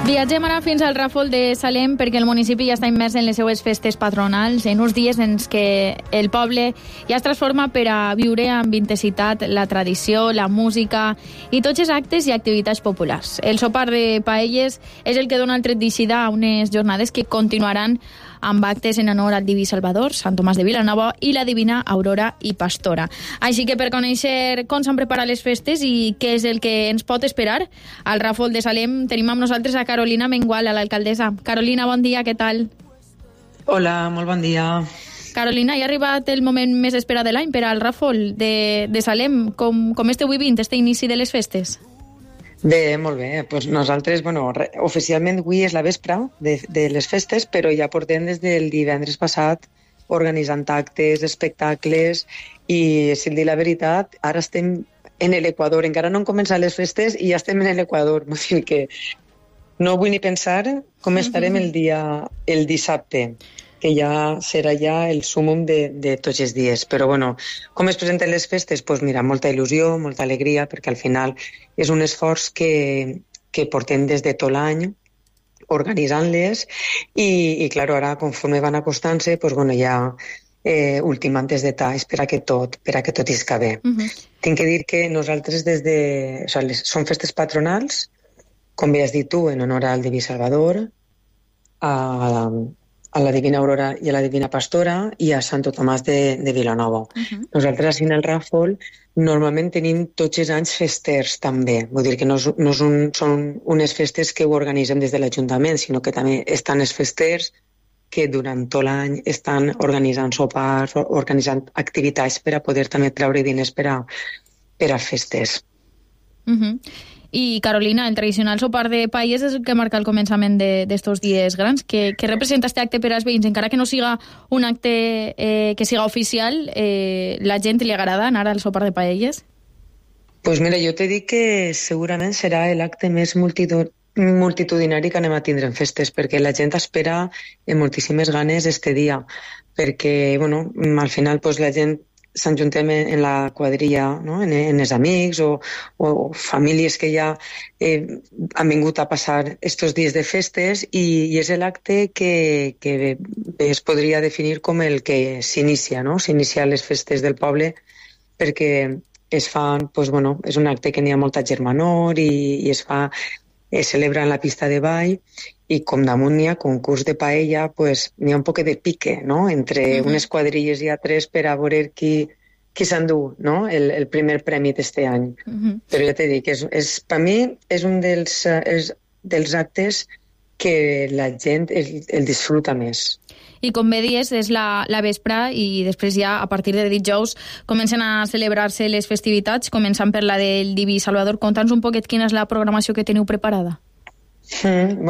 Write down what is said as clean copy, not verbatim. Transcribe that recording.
Viatgem ara fins al Ràfol de Salem perquè el municipi ja està immers en les seues festes patronals, en uns dies en què el poble ja es transforma per a viure amb intensitat la tradició, la música i tots els actes i activitats populars. El sopar de paelles és el que dona el tret d'eixida a unes jornades que continuaran amb actes en honor al Diví Salvador, Sant Tomàs de Vilanova i la Divina Aurora i Pastora. Així que per conèixer com s'han preparat les festes i què és el que ens pot esperar, al Ràfol de Salem tenim amb nosaltres a Carolina Mengual, a l'alcaldessa. Carolina, bon dia, què tal? Hola, molt bon dia. Carolina, ja ha arribat el moment més esperat de l'any per al Ràfol de Salem. Com esteu vivint este inici de les festes? Bé, molt bé. Pues nosaltres, oficialment avui és la vespra de les festes, però ja portem des del divendres passat organitzant actes, espectacles i, si el dir la veritat, ara estem en l'Equador. Encara no han començat les festes i ja estem en l'Equador. O sigui que no vull ni pensar com estarem el dissabte, que ja serà ja el súmum de tots els dies. Però, com es presenten les festes? Doncs mira, molta il·lusió, molta alegria, perquè al final és un esforç que portem des de tot l'any organitzant-les i clar, ara, conforme van acostant-se, ja ultimant els detalls per a que tot isca bé. Tinc que dir que nosaltres són festes patronals, com bé has dit tu, en honor al Diví Salvador, a la Divina Aurora i a la Divina Pastora i a Sant Tomàs de Vilanova. Nosaltres, així en el Ràfol, normalment tenim tots els anys festers també. Vull dir que no són unes festes que ho organitzem des de l'Ajuntament, sinó que també estan els festers que durant tot l'any estan organitzant sopars, organitzant activitats per a poder també treure diners per a festes. I, Carolina, el tradicional sopar de paelles és el que marca el començament d'estos dies grans. Què representa este acte per als veïns? Encara que no siga un acte que siga oficial, la gent li agrada anar al sopar de paelles? Doncs mira, jo t'he dit que segurament serà l'acte més multitudinari que anem a tindre en festes, perquè la gent espera amb moltíssimes ganes este dia, perquè, al final, la gent s'ajuntem en la quadrilla, no? en els amics o famílies que ja han vingut a passar estos dies de festes i és l'acte que es podria definir com el que s'inicia, no? S'inicia les festes del poble perquè es fan, és un acte que n'hi ha molta germanor i es celebra en la pista de ball i com damunt n'hi ha concurs de paella, n'hi ha un poc de pique, no? Entre unes quadrilles i altres per a veure qui s'endú, no? el primer premi d'este any. Però ja t'he dit que per mi és un dels actes que la gent el disfruta més. I com bé dies, és la vespra i després ja, a partir de dijous, comencen a celebrar-se les festivitats, començant per la del Diví Salvador. Conta'ns un poquet quina és la programació que teniu preparada.